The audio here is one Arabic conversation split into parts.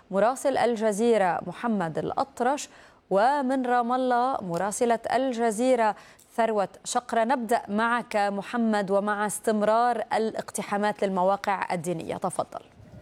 مراسل الجزيرة محمد الأطرش، ومن رام الله مراسلة الجزيرة ثروت شقرة. نبدأ معك محمد ومع استمرار الاقتحامات للمواقع الدينية، تفضل.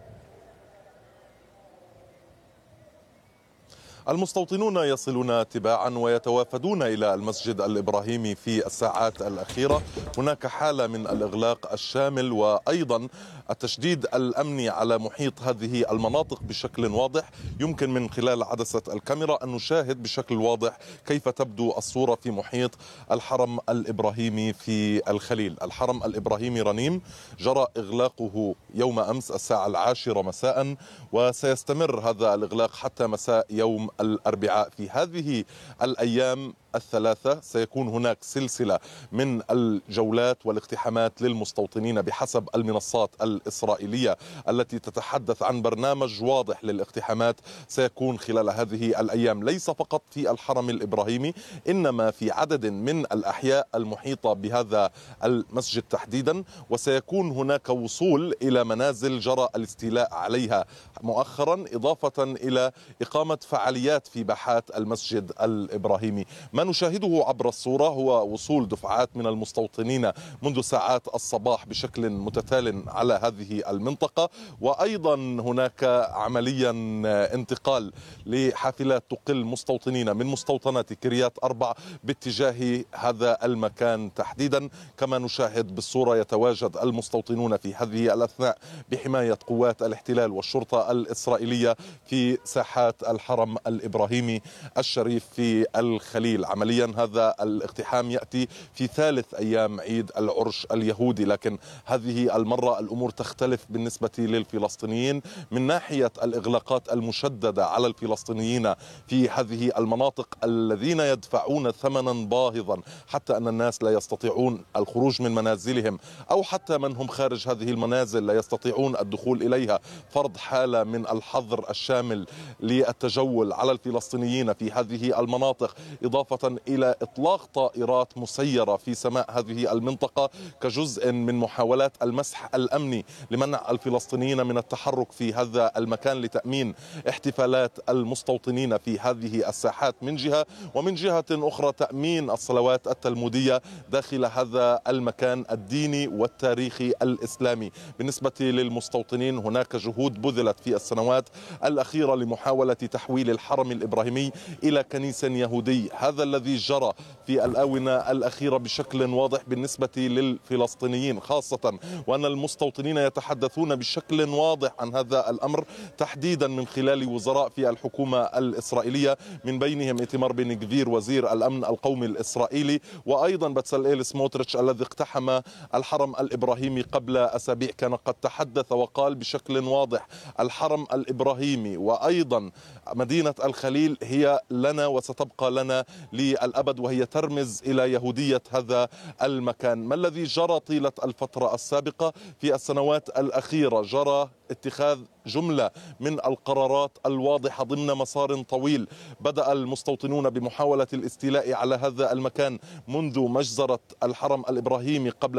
المستوطنون يصلون تباعا ويتوافدون إلى المسجد الإبراهيمي في الساعات الأخيرة. هناك حالة من الإغلاق الشامل وأيضا التشديد الأمني على محيط هذه المناطق بشكل واضح. يمكن من خلال عدسة الكاميرا أن نشاهد بشكل واضح كيف تبدو الصورة في محيط الحرم الإبراهيمي في الخليل. الحرم الإبراهيمي رنيم جرى إغلاقه يوم أمس الساعة 10 مساء، وسيستمر هذا الإغلاق حتى مساء يوم الأربعاء. في هذه الأيام الثلاثة سيكون هناك سلسلة من الجولات والاقتحامات للمستوطنين بحسب المنصات الإسرائيلية التي تتحدث عن برنامج واضح للاقتحامات سيكون خلال هذه الأيام، ليس فقط في الحرم الإبراهيمي إنما في عدد من الأحياء المحيطة بهذا المسجد تحديدا. وسيكون هناك وصول إلى منازل جرى الاستيلاء عليها مؤخرا، إضافة إلى إقامة فعاليات في باحات المسجد الإبراهيمي. ما نشاهده عبر الصورة هو وصول دفعات من المستوطنين منذ ساعات الصباح بشكل متتال على هذه المنطقة، وأيضا هناك عمليا انتقال لحافلات تقل مستوطنين من مستوطنة كريات أربع باتجاه هذا المكان تحديدا. كما نشاهد بالصورة يتواجد المستوطنون في هذه الأثناء بحماية قوات الاحتلال والشرطة الإسرائيلية في ساحات الحرم الإبراهيمي الشريف في الخليل. عمليا هذا الاقتحام يأتي في ثالث أيام عيد العرش اليهودي، لكن هذه المرة الأمور تختلف بالنسبة للفلسطينيين من ناحية الإغلاقات المشددة على الفلسطينيين في هذه المناطق الذين يدفعون ثمنا باهظا حتى أن الناس لا يستطيعون الخروج من منازلهم، أو حتى من هم خارج هذه المنازل لا يستطيعون الدخول إليها. فرض حالة من الحظر الشامل للتجول على الفلسطينيين في هذه المناطق، إضافة إلى إطلاق طائرات مسيرة في سماء هذه المنطقة كجزء من محاولات المسح الأمني لمنع الفلسطينيين من التحرك في هذا المكان لتأمين احتفالات المستوطنين في هذه الساحات من جهة، ومن جهة أخرى تأمين الصلوات التلمودية داخل هذا المكان الديني والتاريخي الإسلامي. بالنسبة للمستوطنين هناك جهود بذلت في السنوات الأخيرة لمحاولة تحويل الحرم الإبراهيمي إلى كنيسة يهودي. هذا الذي جرى في الآونة الأخيرة بشكل واضح بالنسبة للفلسطينيين خاصة، وأن المستوطنين يتحدثون بشكل واضح عن هذا الأمر تحديدا من خلال وزراء في الحكومة الإسرائيلية، من بينهم إيتمار بن غفير وزير الأمن القومي الإسرائيلي، وأيضا بتسليل سموتريتش الذي اقتحم الحرم الإبراهيمي قبل أسابيع كان قد تحدث وقال بشكل واضح الحرم الإبراهيمي وأيضا مدينة الخليل هي لنا وستبقى لنا للأبد، وهي ترمز إلى يهودية هذا المكان. ما الذي جرى طيلة الفترة السابقة؟ في السنوات الأخيرة جرى اتخاذ جملة من القرارات الواضحة ضمن مسار طويل. بدأ المستوطنون بمحاولة الاستيلاء على هذا المكان منذ مجزرة الحرم الإبراهيمي قبل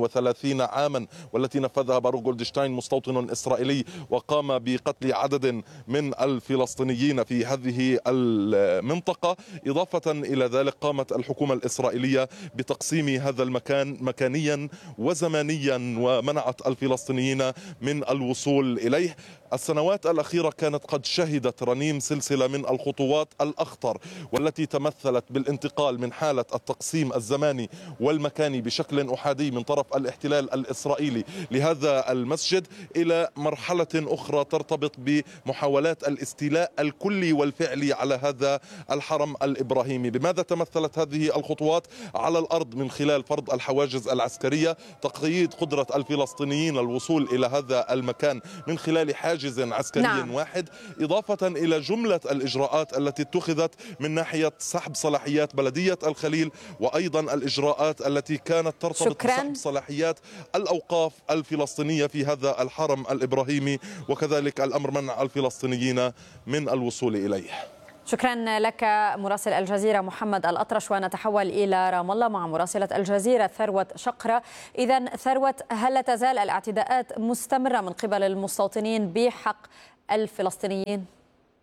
32 عاما، والتي نفذها باروك جولدشتاين مستوطن إسرائيلي وقام بقتل عدد من الفلسطينيين في هذه المنطقة. إضافة إلى ذلك قامت الحكومة الإسرائيلية بتقسيم هذا المكان مكانيا وزمانيا ومنعت الفلسطينيين من الوصول إليه. السنوات الأخيرة كانت قد شهدت رنيم سلسلة من الخطوات الأخطر والتي تمثلت بالانتقال من حالة التقسيم الزماني والمكاني بشكل أحادي من طرف الاحتلال الإسرائيلي لهذا المسجد إلى مرحلة أخرى ترتبط بمحاولات الاستيلاء الكلي والفعلي على هذا الحرم الإبراهيمي. بماذا تمثلت هذه الخطوات؟ على الأرض من خلال فرض الحواجز العسكرية، تقييد قدرة الفلسطينيين الوصول إلى هذا المكان من خلال حاجز عسكري واحد، إضافة إلى جملة الإجراءات التي اتخذت من ناحية سحب صلاحيات بلدية الخليل، وأيضا الإجراءات التي كانت ترتبط بسحب صلاحيات الأوقاف الفلسطينية في هذا الحرم الإبراهيمي، وكذلك الأمر منع الفلسطينيين من الوصول إليه. شكرا لك مراسل الجزيرة محمد الأطرش، ونتحول إلى رام الله مع مراسلة الجزيرة ثروت شقرة. إذن ثروت، هل لا تزال الاعتداءات مستمرة من قبل المستوطنين بحق الفلسطينيين؟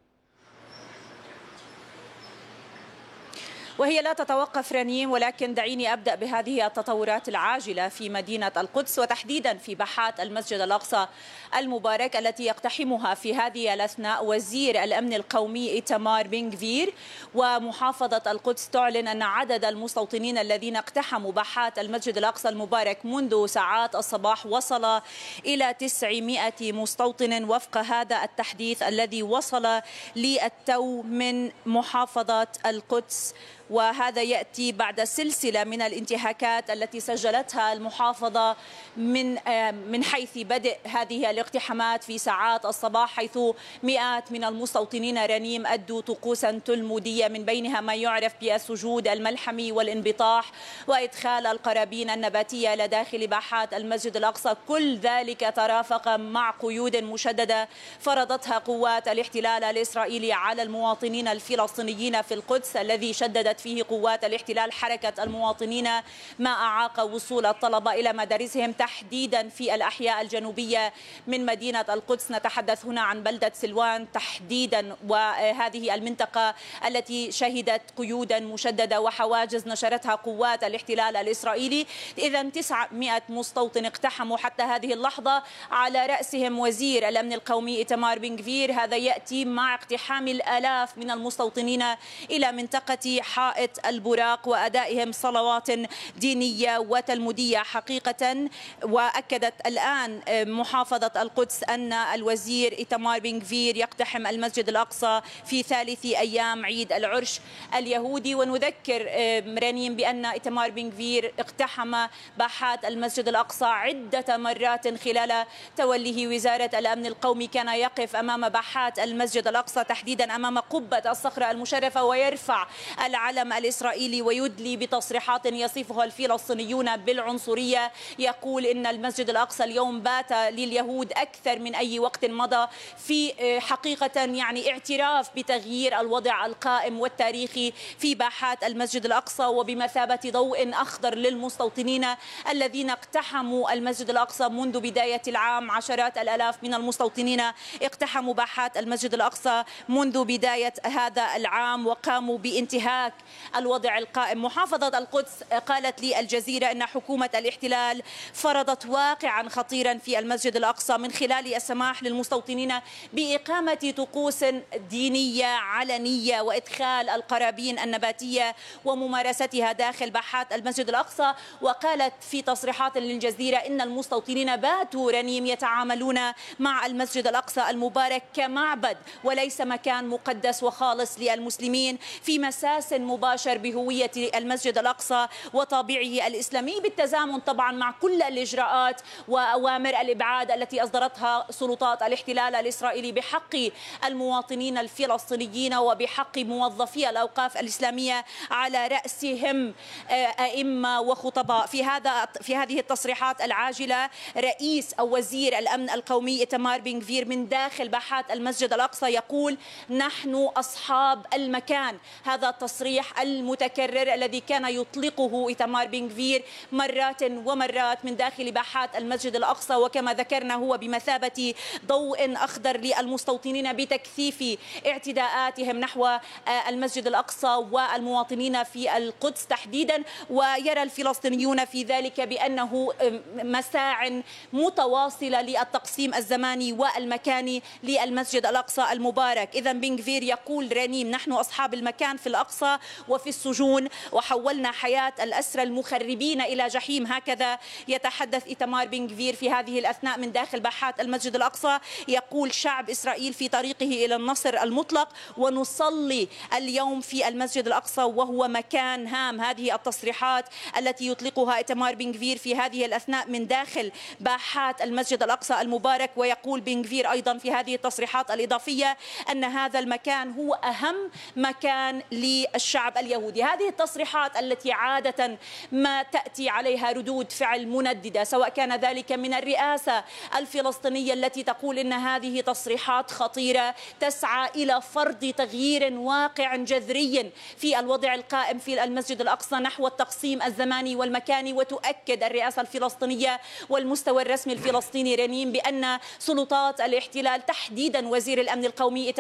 وهي لا تتوقف رنيم، ولكن دعيني أبدأ بهذه التطورات العاجلة في مدينة القدس، وتحديدا في باحات المسجد الأقصى المبارك التي يقتحمها في هذه الأثناء وزير الأمن القومي إيتمار بن غفير. ومحافظة القدس تعلن أن عدد المستوطنين الذين اقتحموا باحات المسجد الأقصى المبارك منذ ساعات الصباح وصل إلى 900 مستوطن وفق هذا التحديث الذي وصل للتو من محافظة القدس. وهذا يأتي بعد سلسلة من الانتهاكات التي سجلتها المحافظة من حيث بدء هذه الاقتحامات في ساعات الصباح، حيث مئات من المستوطنين رنيم أدوا طقوسا تلمودية، من بينها ما يعرف بالسجود الملحمي والانبطاح وإدخال القرابين النباتية إلى داخل باحات المسجد الأقصى. كل ذلك ترافق مع قيود مشددة فرضتها قوات الاحتلال الإسرائيلي على المواطنين الفلسطينيين في القدس، الذي شددت فيه قوات الاحتلال حركة المواطنين ما أعاق وصول الطلبة إلى مدارسهم، تحديدا في الأحياء الجنوبية من مدينة القدس. نتحدث هنا عن بلدة سلوان تحديدا، وهذه المنطقة التي شهدت قيودا مشددة وحواجز نشرتها قوات الاحتلال الإسرائيلي. إذن 900 مستوطن اقتحموا حتى هذه اللحظة، على رأسهم وزير الأمن القومي إيتمار بن غفير. هذا يأتي مع اقتحام الآلاف من المستوطنين إلى منطقة حائط البراق وأدائهم صلوات دينية وتلمودية حقيقة. وأكدت الآن محافظة القدس أن الوزير إيتمار بن غفير يقتحم المسجد الأقصى في ثالث أيام عيد العرش اليهودي. ونذكر رنيم بأن إيتمار بن غفير اقتحم باحات المسجد الأقصى عدة مرات خلال توليه وزارة الأمن القومي. كان يقف أمام باحات المسجد الأقصى تحديدا أمام قبة الصخرة المشرفة ويرفع العلم الإسرائيلي ويدلي بتصريحات يصفها الفلسطينيون بالعنصرية. يقول إن المسجد الأقصى اليوم بات لليهود أكثر من أي وقت مضى، في حقيقة يعني اعتراف بتغيير الوضع القائم والتاريخي في باحات المسجد الأقصى، وبمثابة ضوء أخضر للمستوطنين الذين اقتحموا المسجد الأقصى منذ بداية العام. عشرات الآلاف من المستوطنين اقتحموا باحات المسجد الأقصى منذ بداية هذا العام وقاموا بانتهاك الوضع القائم. محافظة القدس قالت للجزيرة أن حكومة الاحتلال فرضت واقعا خطيرا في المسجد الأقصى من خلال السماح للمستوطنين بإقامة طقوس دينية علنية وإدخال القرابين النباتية وممارستها داخل باحات المسجد الأقصى. وقالت في تصريحات للجزيرة إن المستوطنين باتوا رنيم يتعاملون مع المسجد الأقصى المبارك كمعبد وليس مكان مقدس وخالص للمسلمين، في مساس مباشر بهوية المسجد الأقصى وطابعه الإسلامي، بالتزامن طبعا مع كل الإجراءات وأوامر الإبعاد التي أصدرتها سلطات الاحتلال الإسرائيلي بحق المواطنين الفلسطينيين وبحق موظفي الأوقاف الإسلامية على رأسهم أئمة وخطباء. في هذه التصريحات العاجلة رئيس أو وزير الأمن القومي إيتمار بن غفير من داخل باحات المسجد الأقصى يقول: نحن أصحاب المكان. هذا التصريح المتكرر الذي كان يطلقه إيتمار بن غفير مرات ومرات من داخل باحات المسجد الأقصى، وكما ذكرنا هو بمثابة ضوء أخضر للمستوطنين بتكثيف اعتداءاتهم نحو المسجد الأقصى والمواطنين في القدس تحديدا. ويرى الفلسطينيون في ذلك بأنه مساع متواصلة للتقسيم الزماني والمكاني للمسجد الأقصى المبارك. إذن بن غفير يقول: رنيم نحن أصحاب المكان في الأقصى وفي السجون، وحولنا حياة الأسرى المخربين إلى جحيم. هكذا يتحدث إيتمار بن غفير في هذه الأثناء من داخل باحات المسجد الأقصى. يقول: شعب إسرائيل في طريقه إلى النصر المطلق، ونصلي اليوم في المسجد الأقصى وهو مكان هام. هذه التصريحات التي يطلقها إيتمار بن غفير في هذه الأثناء من داخل باحات المسجد الأقصى المبارك. ويقول بن غفير أيضا في هذه التصريحات الإضافية أن هذا المكان هو أهم مكان للشعب الشعب اليهودي. هذه التصريحات التي عادة ما تأتي عليها ردود فعل منددة، سواء كان ذلك من الرئاسة الفلسطينية التي تقول إن هذه تصريحات خطيرة تسعى إلى فرض تغيير واقع جذري في الوضع القائم في المسجد الأقصى نحو التقسيم الزماني والمكاني. وتؤكد الرئاسة الفلسطينية والمستوى الرسمي الفلسطيني رنيم بأن سلطات الاحتلال تحديدا وزير الأمن القومي